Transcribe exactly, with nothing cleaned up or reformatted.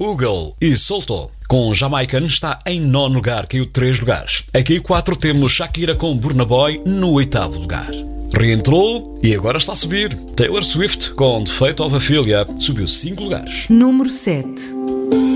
Google e soltou. Com Jamaican está em nono lugar, caiu três lugares. Aqui quatro temos Shakira com Burna Boy no oitavo lugar. Reentrou e agora está a subir. Taylor Swift com Defeito of a Filia subiu cinco lugares. Número sete.